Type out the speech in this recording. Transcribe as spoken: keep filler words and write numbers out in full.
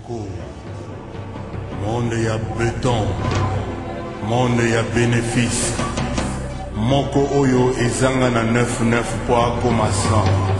moko monde ya béton, monde ya bénéfice, moko oyo ezanga na neuf neuf po akoma cent.